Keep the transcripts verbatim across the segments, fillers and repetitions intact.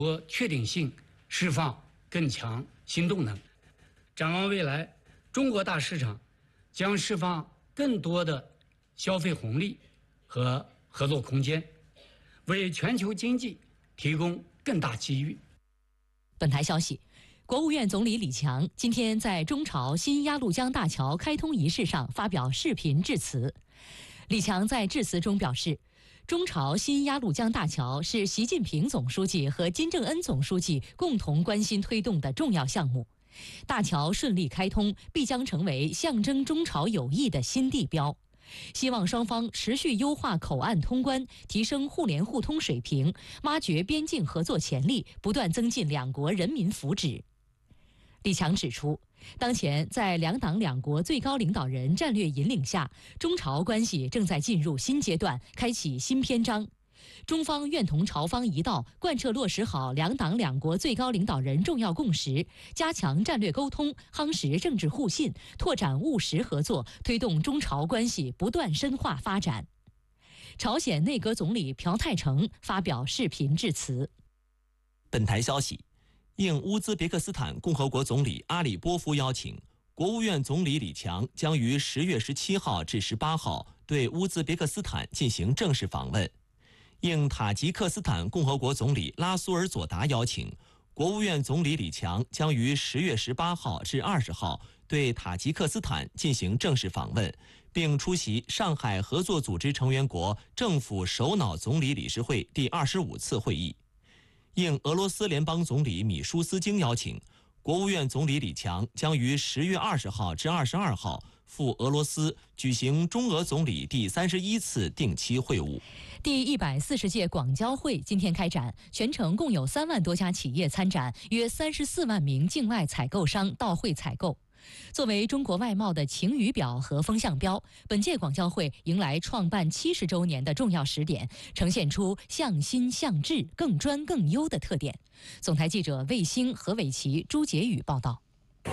和确定性，释放更强新动能。展望未来，中国大市场将释放更多的消费红利和合作空间，为全球经济提供更大机遇。 本台消息，国务院总理李强今天在中朝新鸭绿江大桥开通仪式上发表视频致辞。李强在致辞中表示，中朝新鸭绿江大桥是习近平总书记和金正恩总书记共同关心推动的重要项目。大桥顺利开通，必将成为象征中朝友谊的新地标。希望双方持续优化口岸通关，提升互联互通水平，挖掘边境合作潜力，不断增进两国人民福祉。李强指出，当前在两党两国最高领导人战略引领下，中朝关系正在进入新阶段，开启新篇章。中方愿同朝方一道，贯彻落实好两党两国最高领导人重要共识，加强战略沟通，夯实政治互信，拓展务实合作，推动中朝关系不断深化发展。朝鲜内阁总理朴泰成发表视频致辞。 本台消息，应乌兹别克斯坦共和国总理阿里波夫邀请，国务院总理李强将于十月十七号至十八号对乌兹别克斯坦进行正式访问。应塔吉克斯坦共和国总理拉苏尔佐达邀请，国务院总理李强将于十月十八号至二十号对塔吉克斯坦进行正式访问，并出席上海合作组织成员国政府首脑总理理事会第二十五次会议。应俄罗斯联邦总理米舒斯京邀请，国务院总理李强将于十月二十号至二十二号赴俄罗斯举行中俄总理第三十一次定期会晤。 第一百四十届广交会今天开展，全程共有三万多家企业参展，约三十四万名境外采购商到会采购。作为中国外贸的晴雨表和风向标，本届广交会迎来创办七十周年的重要时点，呈现出向新向智、更专更优的特点。总台记者魏星、何伟奇、朱杰宇报道。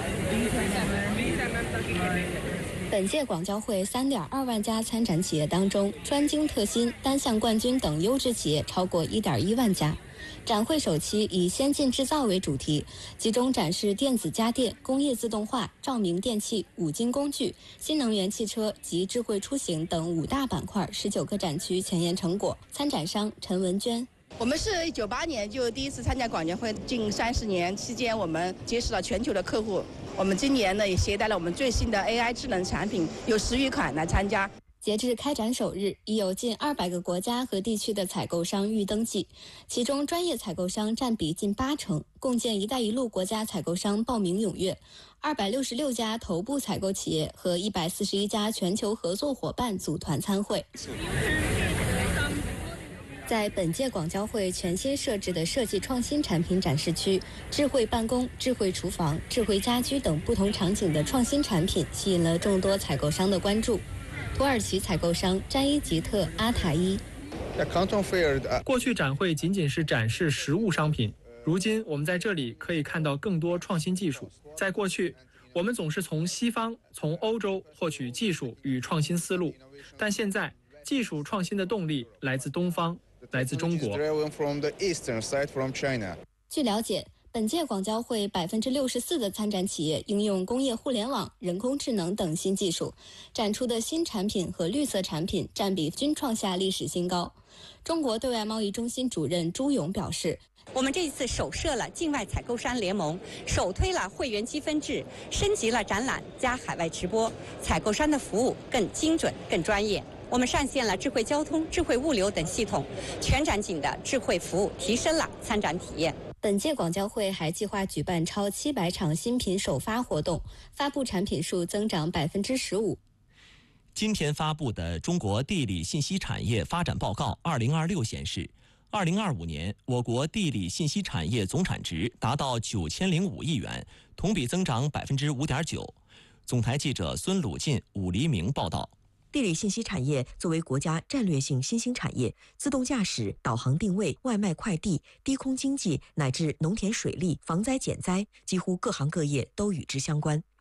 本届广交会 三点二万家参展企业当中，专精特新、单项冠军等优质企业超过 一点一万家。展会首期以先进制造为主题，集中展示电子家电、工业自动化、照明电器、五金工具、新能源汽车及智慧出行等五大板块十九个展区前沿成果。参展商陈文娟。 我们是九八年就第一次参加广交会，近三十年期间，我们结识了全球的客户。我们今年呢也携带了我们最新的 A I 智能产品，有十余款来参加。 截至开展首日，已有近二百个国家和地区的采购商预登记，其中专业采购商占比近八成，共建“一带一路”国家采购商报名踊跃，二百六十六家头部采购企业和一百四十一家全球合作伙伴组团参会。在本届广交会全新设置的设计创新产品展示区，智慧办公、智慧厨房、智慧家居等不同场景的创新产品吸引了众多采购商的关注。土耳其采购商詹伊吉特阿塔伊。 过去展会仅仅是展示实物商品，如今我们在这里可以看到更多创新技术。在过去，我们总是从西方、从欧洲获取技术与创新思路，但现在技术创新的动力来自东方，来自中国。 据了解，本届广交会百分之六十四的参展企业应用工业互联网、人工智能等新技术，展出的新产品和绿色产品占比均创下历史新高。中国对外贸易中心主任朱勇表示， 我们这一次首设了境外采购商联盟，首推了会员积分制，升级了展览加海外直播，采购商的服务更精准、更专业。我们上线了智慧交通、智慧物流等系统，全展景的智慧服务提升了参展体验。 本届广交会还计划举办超七百场新品首发活动，发布产品数增长百分之十五。 今天发布的《中国地理信息产业发展报告二零二六》显示，二零二五年我国地理信息产业总产值达到九千零五亿元，同比增长百分之五点九。总台记者孙鲁进、武黎明报道。 地理信息产业作为国家战略性新兴产业，自动驾驶、导航定位、外卖快递、低空经济乃至农田水利、防灾减灾，几乎各行各业都与之相关。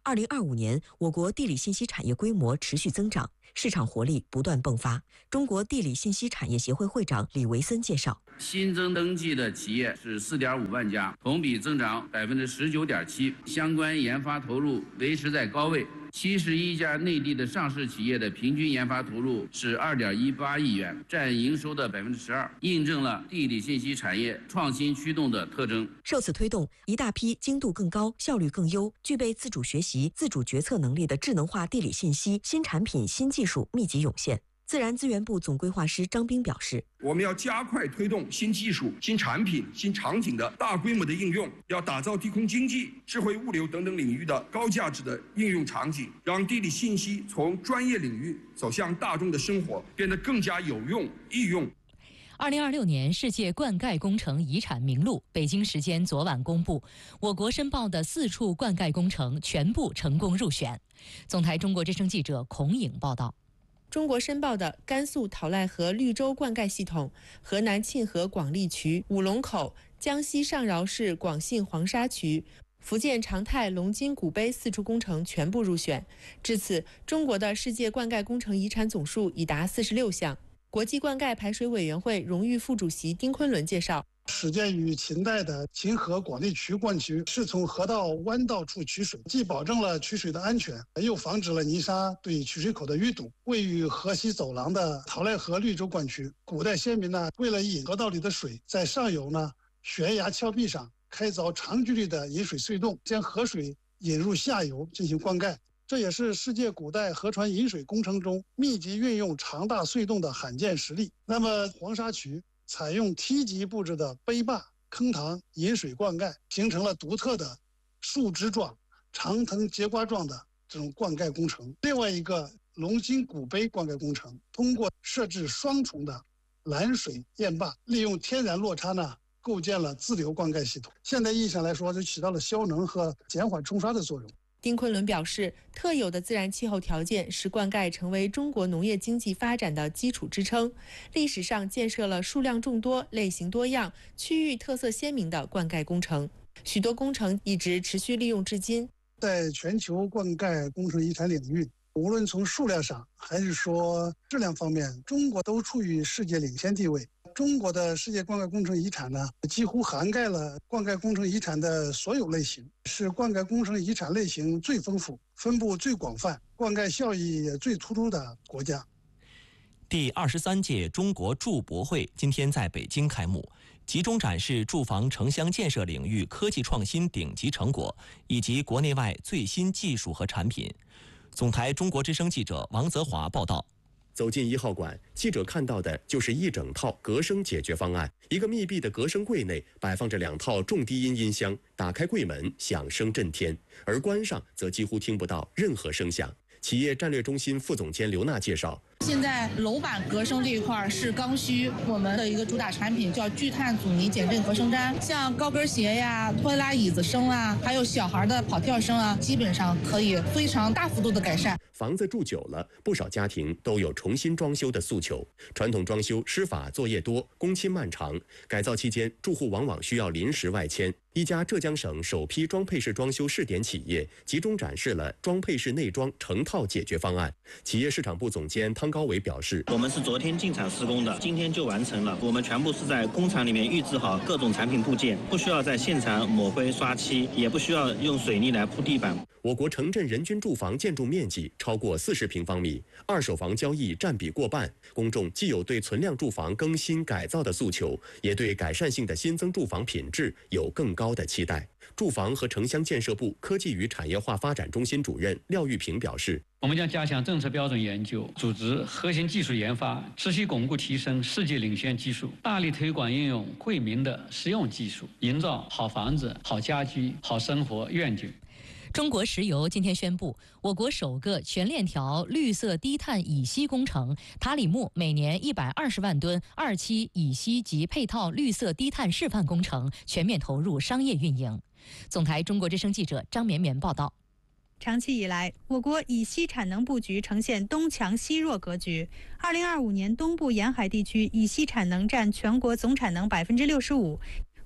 二零二五年，我国地理信息产业规模持续增长，市场活力不断迸发。中国地理信息产业协会会长李维森介绍， 新增登记的企业是四点五万家，同比增长百分之十九点七，相关研发投入维持在高位。七十一家内地的上市企业的平均研发投入是二点一八亿元，占营收的百分之十二，印证了地理信息产业创新驱动的特征。 受此推动，一大批精度更高、效率更优、具备自主学习、自主决策能力的智能化地理信息新产品、新技术密集涌现。自然资源部总规划师张斌表示， 我们要加快推动新技术、新产品、新场景的大规模的应用，要打造低空经济、智慧物流等等领域的高价值的应用场景，让地理信息从专业领域走向大众的生活，变得更加有用、易用。 二零二六年世界灌溉工程遗产名录，北京时间昨晚公布，我国申报的四处灌溉工程全部成功入选。总台中国之声记者孔颖报道。 中国申报的甘肃讨赖河绿洲灌溉系统、河南沁河广利渠、五龙口、江西上饶市广信黄沙渠、福建长泰龙津古碑四处工程全部入选。至此，中国的世界灌溉工程遗产总数已达四十六项。国际灌溉排水委员会荣誉副主席丁昆仑介绍， 始建于秦代的沁河广利渠灌渠是从河道弯道处取水，既保证了取水的安全，又防止了泥沙对取水口的淤堵。位于河西走廊的讨赖河绿洲灌渠，古代先民呢为了引河道里的水，在上游呢悬崖峭壁上开凿长距离的引水隧洞，将河水引入下游进行灌溉。这也是世界古代河船引水工程中密集运用长大隧洞的罕见实例。那么黄沙渠采用梯级布置的碑坝、坑塘引水灌溉，形成了独特的树枝状、长藤节瓜状的这种灌溉工程。另外一个龙津古碑灌溉工程，通过设置双重的拦水堰坝，利用天然落差呢，构建了自流灌溉系统。现代意义上来说，就起到了消能和减缓冲刷的作用。 丁昆仑表示，特有的自然气候条件使灌溉成为中国农业经济发展的基础支撑。历史上建设了数量众多、类型多样、区域特色鲜明的灌溉工程，许多工程一直持续利用至今。 在全球灌溉工程遗产领域，无论从数量上还是说质量方面，中国都处于世界领先地位。中国的世界灌溉工程遗产呢，几乎涵盖了灌溉工程遗产的所有类型，是灌溉工程遗产类型最丰富、分布最广泛、灌溉效益也最突出的国家。 第二十三届中国住博会今天在北京开幕，集中展示住房城乡建设领域科技创新顶级成果以及国内外最新技术和产品。总台中国之声记者王泽华报道。 走进一号馆，记者看到的就是一整套隔声解决方案。一个密闭的隔声柜内摆放着两套重低音音箱，打开柜门，响声震天，而关上则几乎听不到任何声响。企业战略中心副总监刘娜介绍， 现在楼板隔声这一块是刚需，我们的一个主打产品叫聚碳阻尼减震隔声毡，像高跟鞋呀、拖拉椅子声啊，还有小孩的跑跳声啊，基本上可以非常大幅度的改善。 房子住久了，不少家庭都有重新装修的诉求。传统装修施法作业多，工期漫长，改造期间住户往往需要临时外迁。一家浙江省首批装配式装修试点企业集中展示了装配式内装成套解决方案。企业市场部总监汤高伟表示， 我们是昨天进场施工的，今天就完成了。我们全部是在工厂里面预制好各种产品部件，不需要在现场抹灰刷漆，也不需要用水泥来铺地板。 我国城镇人均住房建筑面积超过四十平方米，二手房交易占比过半。公众既有对存量住房更新改造的诉求，也对改善性的新增住房品质有更高的期待。住房和城乡建设部科技与产业化发展中心主任廖玉平表示， 我们将加强政策标准研究，组织核心技术研发，持续巩固提升世界领先技术，大力推广应用惠民的实用技术，营造好房子、好家居、好生活愿景。 中国石油今天宣布，我国首个全链条绿色低碳乙烯工程塔里木每年一百二十万吨二期乙烯及配套绿色低碳示范工程全面投入商业运营。总台中国之声记者张绵绵报道。 长期以来，我国乙烯产能布局呈现东强西弱格局。二零二五年，东部沿海地区乙烯产能占全国总产能百分之六十五。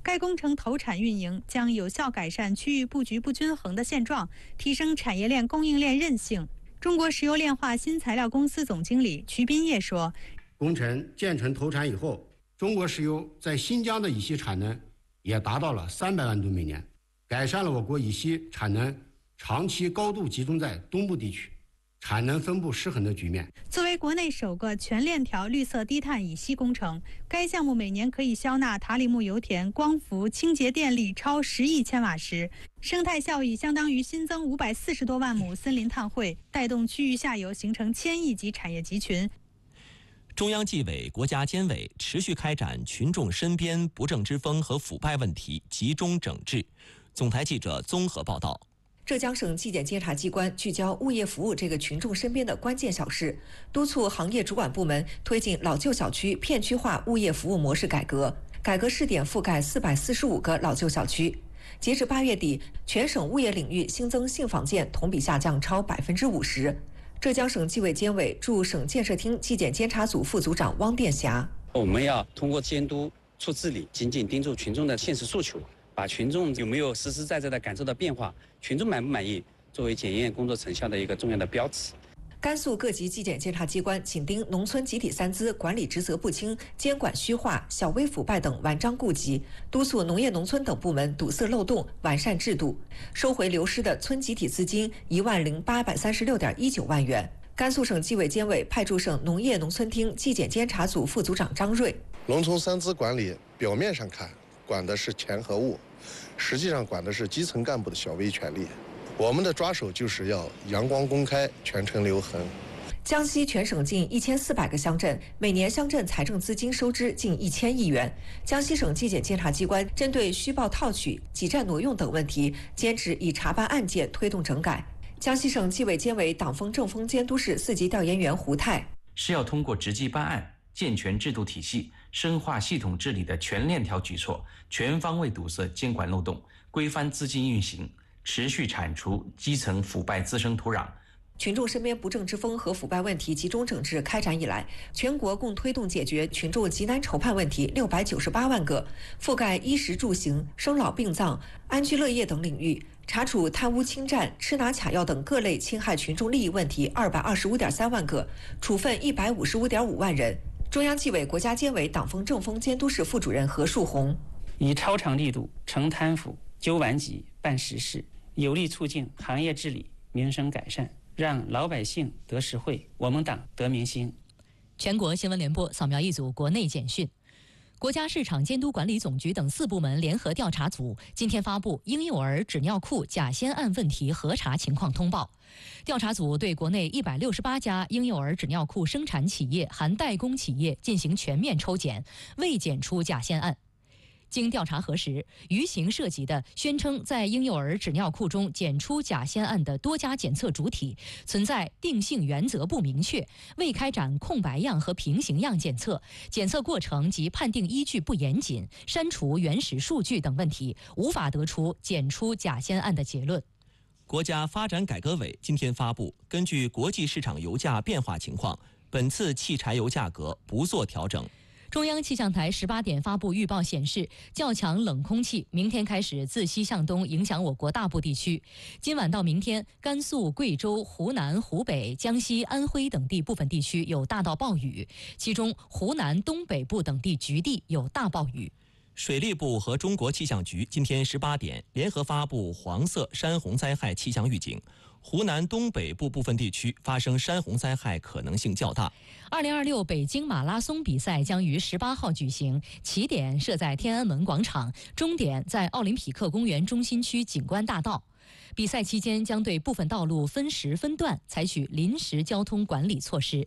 该工程投产运营将有效改善区域布局不均衡的现状，提升产业链供应链韧性。中国石油炼化新材料公司总经理瞿斌业说：“ 工程建成投产以后，中国石油在新疆的乙烯产能也达到了三百万吨每年，改善了我国乙烯产能长期高度集中在东部地区，产能分布失衡的局面。” 作为国内首个全链条绿色低碳乙烯工程，该项目每年可以消纳塔里木油田光伏清洁电力超十亿千瓦时，生态效益相当于新增五百四十多万亩森林碳汇，带动区域下游形成千亿级产业集群。 中央纪委、国家监委持续开展群众身边不正之风和腐败问题集中整治。总台记者综合报道。 浙江省纪检监察机关聚焦物业服务这个群众身边的关键小事，督促行业主管部门推进老旧小区片区化物业服务模式改革。改革试点覆盖四百四十五个老旧小区。截至八月底，全省物业领域新增信访件同比下降超百分之五十。浙江省纪委监委驻省建设厅纪检监察组副组长汪殿霞： 我们要通过监督促治理，紧紧盯住群众的现实诉求。把群众有没有实实在在地感受到变化，群众满不满意，作为检验工作成效的一个重要的标尺。 甘肃各级纪检监察机关紧盯农村集体三资管理职责不清、监管虚化、小微腐败等顽瘴痼疾，督促农业农村等部门堵塞漏洞、完善制度，收回流失的村集体资金一万零八百三十六点一九万元。甘肃省纪委监委派驻省农业农村厅纪检监察组副组长张瑞： 农村三资管理表面上看管的是钱和物，实际上管的是基层干部的小微权利。我们的抓手就是要阳光公开，全程留痕。 江西全省近一千四百个乡镇，每年乡镇财政资金收支近一千亿元。江西省纪检监察机关针对虚报套取、挤占挪用等问题，坚持以查办案件推动整改。江西省纪委监委党风政风监督室四级调研员胡泰： 是要通过实际办案、健全制度体系、深化系统治理的全链条举措，全方位堵塞监管漏洞，规范资金运行，持续铲除基层腐败滋生土壤。 群众身边不正之风和腐败问题集中整治开展以来，全国共推动解决群众急难愁盼问题六百九十八万个，覆盖衣食住行、生老病葬、安居乐业等领域，查处贪污侵占、吃拿卡要等各类侵害群众利益问题二百二十五点三万个，处分一百五十五点五万人。中央纪委国家监委党风政风监督室副主任何树红： 以超常力度惩贪腐、纠顽疾、办实事，有力促进行业治理、民生改善，让老百姓得实惠，我们党得民心。 全国新闻联播扫描一组国内简讯。国家市场监督管理总局等四部门联合调查组今天发布婴幼儿纸尿裤假仙案问题核查情况通报。调查组对国内一百六十八家婴幼儿纸尿裤生产企业含代工企业进行全面抽检，未检出假仙案。经调查核实，余刑涉及的宣称在婴幼儿纸尿裤中检出假仙案的多家检测主体存在定性原则不明确、未开展空白样和平行样检测、检测过程及判定依据不严谨、删除原始数据等问题，无法得出检出假仙案的结论。 国家发展改革委今天发布，根据国际市场油价变化情况，本次汽柴油价格不做调整。 中央气象台十八点发布预报显示，较强冷空气明天开始自西向东影响我国大部地区。今晚到明天，甘肃、贵州、湖南、湖北、江西、安徽等地部分地区有大到暴雨，其中湖南东北部等地局地有大暴雨。 水利部和中国气象局今天十八点联合发布黄色山洪灾害气象预警。湖南东北部部分地区发生山洪灾害可能性较大。 二零二六北京马拉松比赛将于十八号举行，起点设在天安门广场，终点在奥林匹克公园中心区景观大道。比赛期间将对部分道路分时分段采取临时交通管理措施。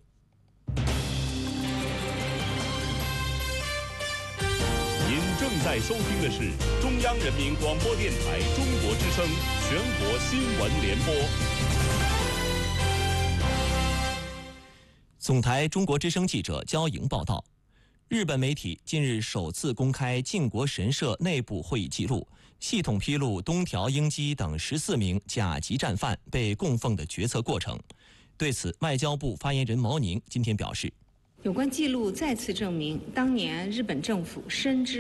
您正在收听的是中央人民广播电台中国之声全国新闻联播。 总台中国之声记者焦莹报道，日本媒体近日首次公开靖国神社内部会议记录，系统披露东条英机等十四名甲级战犯被供奉的决策过程。对此，外交部发言人毛宁今天表示， 有关记录再次证明，当年日本政府深知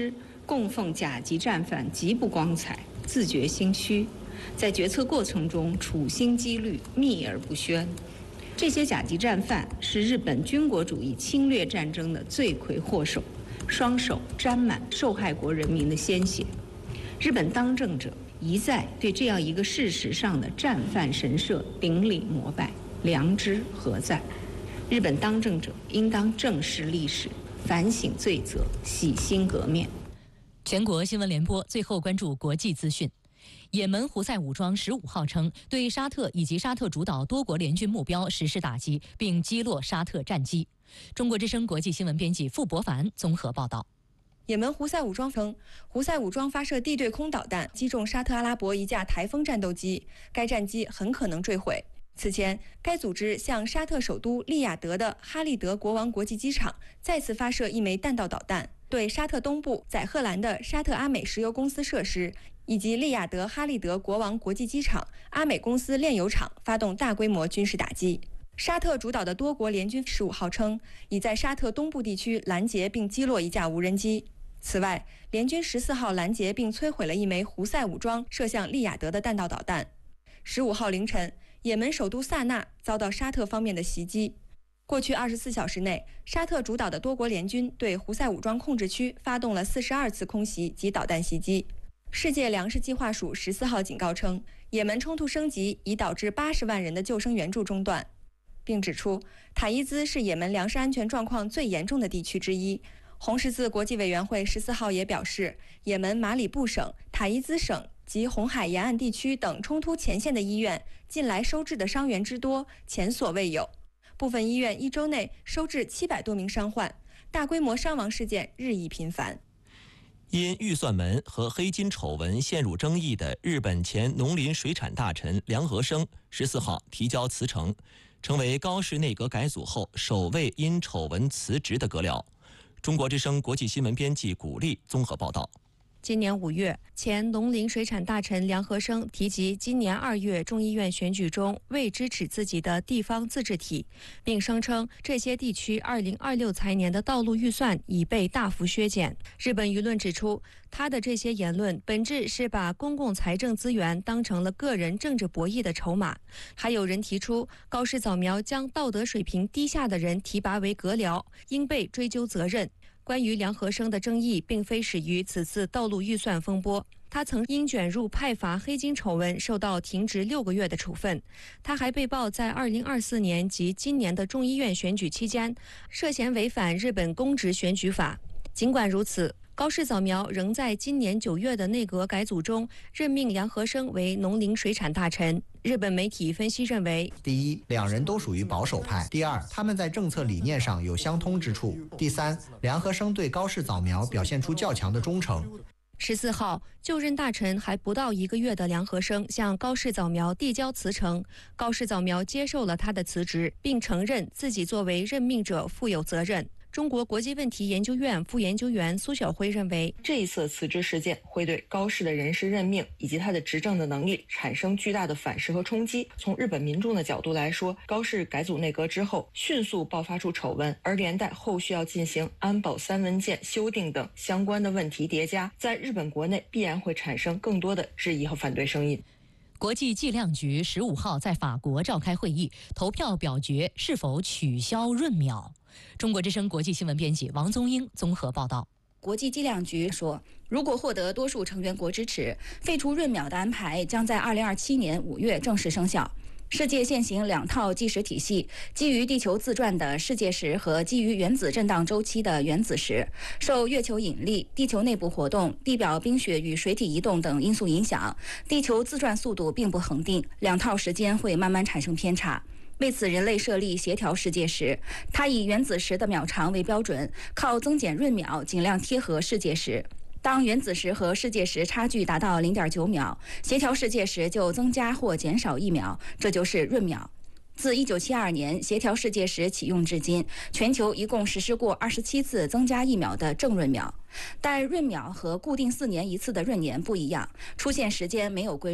供奉甲级战犯极不光彩，自觉心虚，在决策过程中处心积虑，秘而不宣。这些甲级战犯是日本军国主义侵略战争的罪魁祸首，双手沾满受害国人民的鲜血。日本当政者一再对这样一个事实上的战犯神社顶礼膜拜，良知何在？日本当政者应当正视历史，反省罪责，洗心革面。 全国新闻联播最后关注国际资讯。也门胡塞武装十五号称，对沙特以及沙特主导多国联军目标实施打击，并击落沙特战机。中国之声国际新闻编辑傅博凡综合报道。 也门胡塞武装称，胡塞武装发射地对空导弹击中沙特阿拉伯一架台风战斗机，该战机很可能坠毁。此前，该组织向沙特首都利雅得的哈利德国王国际机场再次发射一枚弹道导弹，对沙特东部载荷兰的沙特阿美石油公司设施以及利雅得哈利德国王国际机场、阿美公司炼油厂发动大规模军事打击。沙特主导的多国联军十五号称，已在沙特东部地区拦截并击落一架无人机。此外，联军十四号拦截并摧毁了一枚胡塞武装射向利雅得的弹道导弹。十五号凌晨，也门首都萨那遭到沙特方面的袭击。过去二十四小时内，沙特主导的多国联军对胡塞武装控制区发动了四十二次空袭及导弹袭击。世界粮食计划署十四号警告称，也门冲突升级已导致八十万人的救生援助中断，并指出塔伊兹是也门粮食安全状况最严重的地区之一。红十字国际委员会十四号也表示，也门马里布省、塔伊兹省及红海沿岸地区等冲突前线的医院近来收治的伤员之多，前所未有。部分医院一周内收治七百多名伤患，大规模伤亡事件日益频繁。 因预算门和黑金丑闻陷入争议的日本前农林水产大臣梁和生十四号提交辞呈，成为高市内阁改组后首位因丑闻辞职的阁僚。中国之声国际新闻编辑古丽综合报道。 今年五月，前农林水产大臣梁和生提及今年二月众议院选举中未支持自己的地方自治体，并声称这些地区二零二六财年的道路预算已被大幅削减。日本舆论指出，他的这些言论本质是把公共财政资源当成了个人政治博弈的筹码。还有人提出，高市早苗将道德水平低下的人提拔为阁僚，应被追究责任。关于梁和生的争议并非始于此次道路预算风波，他曾因卷入派阀黑金丑闻受到停职六个月的处分。他还被曝在二零二四年及今年的众议院选举期间涉嫌违反日本公职选举法。尽管如此，高市早苗仍在今年九月的内阁改组中任命梁和生为农林水产大臣。日本媒体分析认为， 第一，两人都属于保守派；第二，他们在政策理念上有相通之处；第三，梁和生对高市早苗表现出较强的忠诚。 十四号，就任大臣还不到一个月的梁和生向高市早苗递交辞呈，高市早苗接受了他的辞职，并承认自己作为任命者负有责任。中国国际问题研究院副研究员苏晓辉认为， 这一次辞职事件会对高市的人事任命以及他的执政的能力产生巨大的反噬和冲击。从日本民众的角度来说，高市改组内阁之后迅速爆发出丑闻，而连带后续要进行安保三文件修订等相关的问题叠加，在日本国内必然会产生更多的质疑和反对声音。 国际计量局十五号在法国召开会议，投票表决是否取消闰秒。中国之声国际新闻编辑王宗英综合报道。 国际计量局说，如果获得多数成员国支持，废除闰秒的安排将在二零二七年五月正式生效。世界现行两套计时体系，基于地球自转的世界时和基于原子震荡周期的原子时，受月球引力、地球内部活动、地表冰雪与水体移动等因素影响，地球自转速度并不恒定，两套时间会慢慢产生偏差。为此，人类设立协调世界时，它以原子时的秒长为标准，靠增减闰秒尽量贴合世界时。当原子时和世界时差距达到 零点九秒，协调世界时就增加或减少一秒，这就是闰秒。自一九七二年协调世界时启用至今，全球一共实施过二十七次增加一秒的正闰秒。但闰秒和固定四年一次的闰年不一样，出现时间没有规律。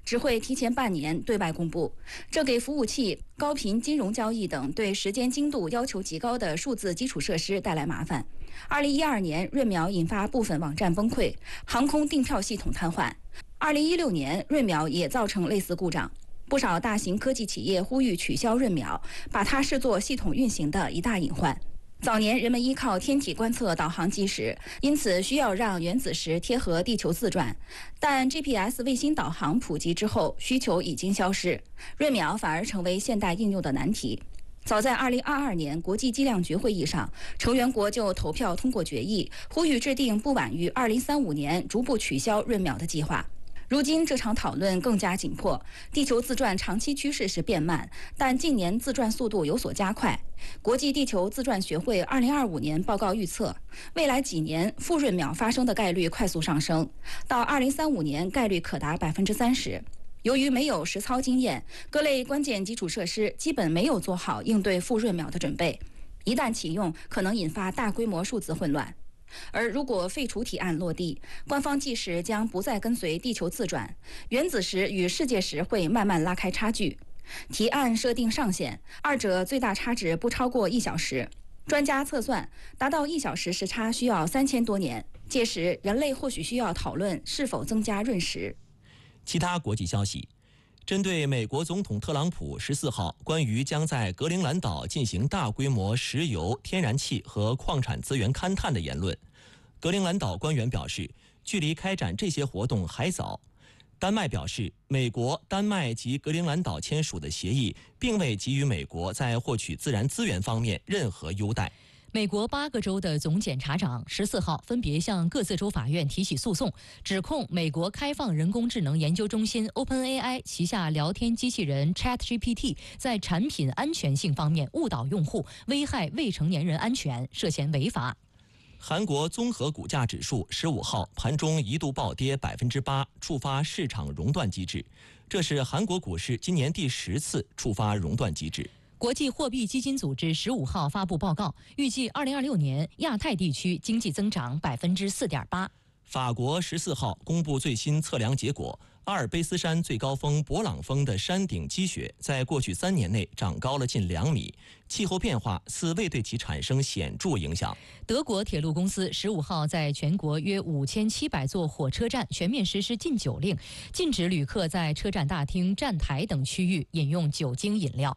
只会提前半年对外公布，这给服务器、高频金融交易等对时间精度要求极高的数字基础设施带来麻烦。二零一二年，润秒引发部分网站崩溃，航空订票系统瘫痪。二零一六年，润秒也造成类似故障。不少大型科技企业呼吁取消润秒，把它视作系统运行的一大隐患。早年人们依靠天体观测导航计时，因此需要让原子时贴合地球自转。但 G P S 卫星导航普及之后，需求已经消失，润秒反而成为现代应用的难题。早在二零二二年国际计量局会议上，成员国就投票通过决议，呼吁制定不晚于二零三五年逐步取消润秒的计划。如今这场讨论更加紧迫，地球自转长期趋势是变慢，但近年自转速度有所加快。国际地球自转学会二零二五年报告预测，未来几年负润秒发生的概率快速上升，到二零三五年概率可达百分之三十。由于没有实操经验，各类关键基础设施基本没有做好应对负润秒的准备，一旦启用，可能引发大规模数字混乱。而如果废除提案落地，官方计时将不再跟随地球自转，原子时与世界时会慢慢拉开差距。提案设定上限，二者最大差值不超过一小时。专家测算，达到一小时时差需要三千多年，届时人类或许需要讨论是否增加闰时。 其他国际消息，针对美国总统特朗普十四号关于将在格陵兰岛进行大规模石油、天然气和矿产资源勘探的言论，格陵兰岛官员表示，距离开展这些活动还早。丹麦表示，美国、丹麦及格陵兰岛签署的协议并未给予美国在获取自然资源方面任何优待。 美国八个州的总检察长十四号分别向各自州法院提起诉讼，指控美国开放人工智能研究中心 OpenAI 旗下聊天机器人 ChatGPT 在产品安全性方面误导用户，危害未成年人安全，涉嫌违法。 韩国综合股价指数十五号盘中一度暴跌百分之八，触发市场熔断机制，这是韩国股市今年第十次触发熔断机制。 国际货币基金组织十五号发布报告，预计二零二六年亚太地区经济增长百分之四点八。 法国十四号公布最新测量结果，阿尔卑斯山最高峰勃朗峰的山顶积雪在过去三年内长高了近两米，气候变化似未对其产生显著影响。 德国铁路公司十五号在全国约五千七百座火车站全面实施禁酒令，禁止旅客在车站大厅、站台等区域饮用酒精饮料。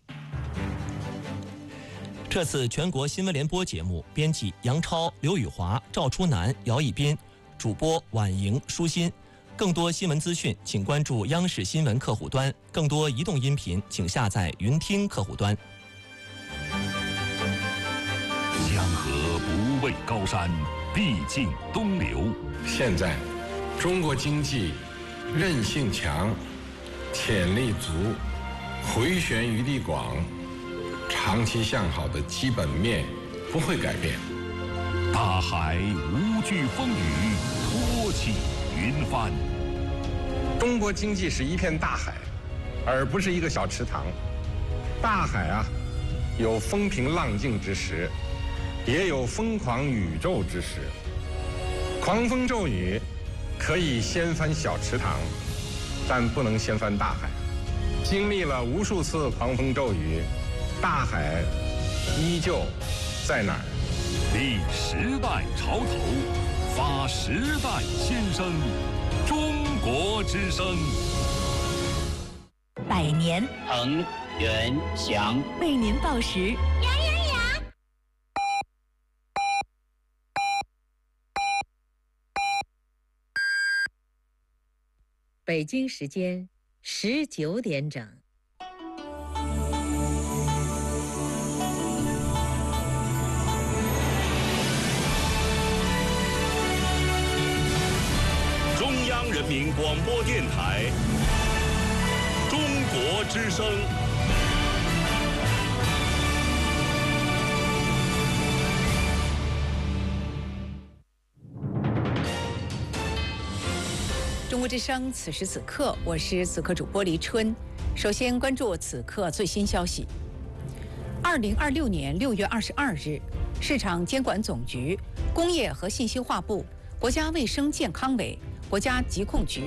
这次全国新闻联播节目编辑杨超、刘宇华、赵初南、姚一斌，主播婉莹、舒心。更多新闻资讯请关注央视新闻客户端，更多移动音频请下载云听客户端。 江河不畏高山，必尽东流。 现在中国经济韧性强，潜力足，回旋余地广，长期向好的基本面不会改变。 大海无惧风雨，托起云帆。 中国经济是一片大海，而不是一个小池塘。大海啊，有风平浪静之时，也有疯狂宇宙之时。狂风骤雨可以掀翻小池塘，但不能掀翻大海。经历了无数次狂风骤雨，大海依旧在哪儿？ 立时代潮头，发时代先声，中国之声。 百年恒源祥， 为您报时。 羊羊羊。 北京时间十九点整。 中央人民广播电台中国之声。 中国之声，此时此刻，我是此刻主播黎春。首先关注此刻最新消息。二零二六年六月二十二日，市场监管总局、工业和信息化部、国家卫生健康委、国家疾控局、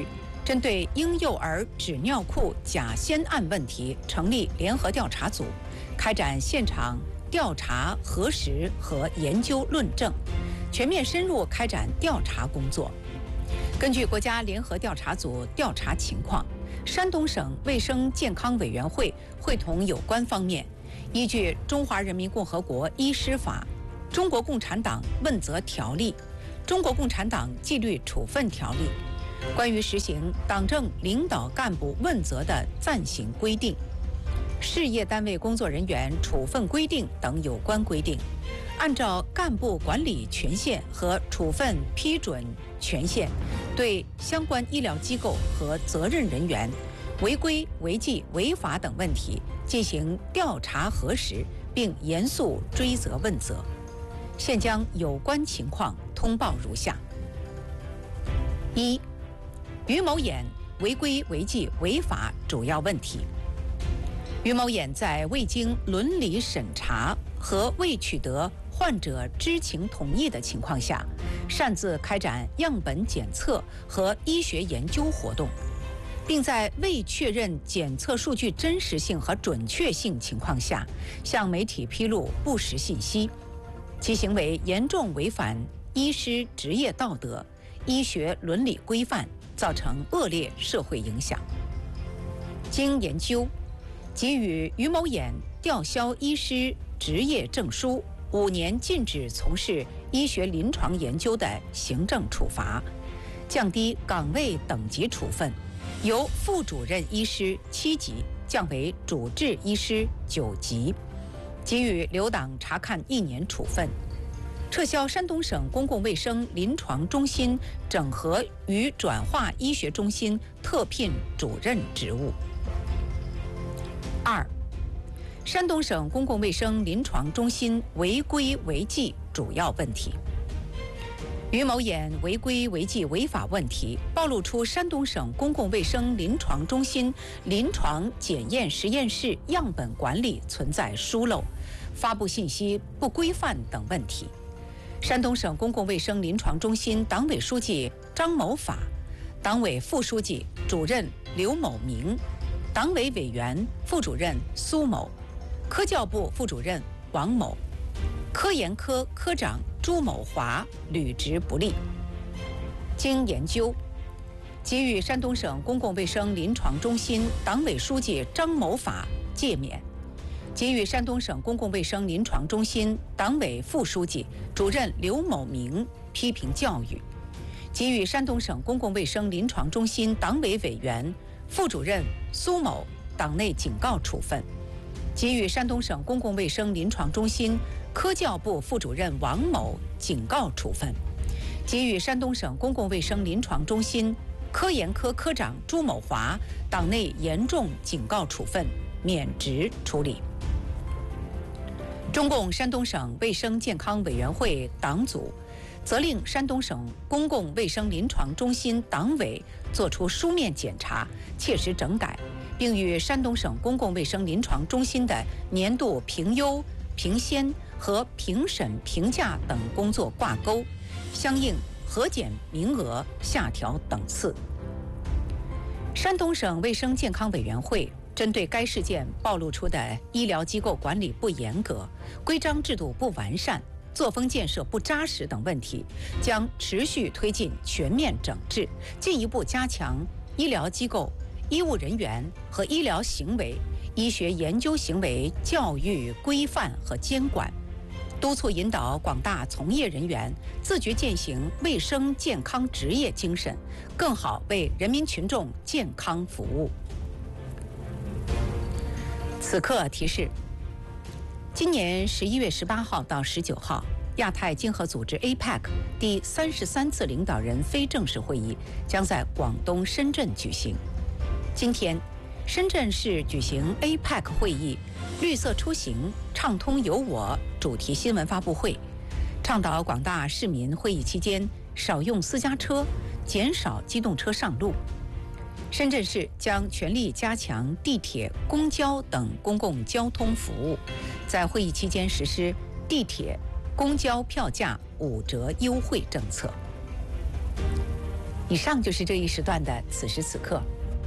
针对婴幼儿纸尿裤假先案问题，成立联合调查组，开展现场调查、核实和研究论证，全面深入开展调查工作。根据国家联合调查组调查情况，山东省卫生健康委员会会同有关方面，依据《中华人民共和国医师法》、《中国共产党问责条例》、《中国共产党纪律处分条例》、关于实行党政领导干部问责的暂行规定、事业单位工作人员处分规定等有关规定，按照干部管理权限和处分批准权限，对相关医疗机构和责任人员违规、违纪、违法等问题进行调查核实，并严肃追责问责。现将有关情况通报如下：一、于某衍违规违纪违法主要问题。于某衍在未经伦理审查和未取得患者知情同意的情况下，擅自开展样本检测和医学研究活动，并在未确认检测数据真实性和准确性情况下，向媒体披露不实信息，其行为严重违反医师职业道德、医学伦理规范，造成恶劣社会影响。经研究，给予于某衍吊销医师执业证书、五年禁止从事医学临床研究的行政处罚，降低岗位等级处分，由副主任医师七级降为主治医师九级，给予留党察看一年处分，撤销山东省公共卫生临床中心整合与转化医学中心特聘主任职务。二、山东省公共卫生临床中心违规违纪主要问题。于某衍违规违纪违法问题暴露出山东省公共卫生临床中心临床检验实验室样本管理存在疏漏、发布信息不规范等问题。山东省公共卫生临床中心党委书记张某法、党委副书记、主任刘某明、党委委员、副主任苏某、科教部副主任王某、科研科科长朱某华履职不力。经研究，给予山东省公共卫生临床中心党委书记张某法诫勉，给予山东省公共卫生临床中心党委副书记、主任刘某明批评教育，给予山东省公共卫生临床中心党委委员、副主任苏某党内警告处分，给予山东省公共卫生临床中心科教部副主任王某警告处分，给予山东省公共卫生临床中心科研科科长朱某华党内严重警告处分，免职处理。中共山东省卫生健康委员会党组责令山东省公共卫生临床中心党委作出书面检查，切实整改，并与山东省公共卫生临床中心的年度评优、评先和评审评价等工作挂钩，相应核减名额、下调等次。山东省卫生健康委员会针对该事件暴露出的医疗机构管理不严格、规章制度不完善、作风建设不扎实等问题，将持续推进全面整治，进一步加强医疗机构、医务人员和医疗行为、医学研究行为教育规范和监管，督促引导广大从业人员自觉践行卫生健康职业精神，更好为人民群众健康服务。此刻提示：今年十一月十八号到十九号，亚太经合组织 A P E C 第三十三次领导人非正式会议将在广东深圳举行。今天，深圳市举行 A P E C 会议绿色出行、畅通有我主题新闻发布会，倡导广大市民会议期间少用私家车，减少机动车上路。深圳市将全力加强地铁、公交等公共交通服务，在会议期间实施地铁、公交票价五折优惠政策。 以上就是这一时段的此时此刻。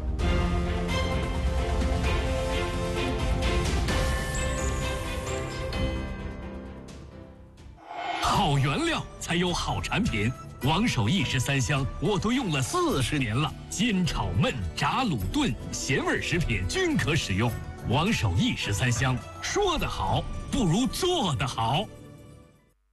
好原料才有好产品。王守义十三香我都用了四十年了，煎、炒、焖、炸、卤、炖，咸味食品均可使用。王守义十三香，说得好不如做得好。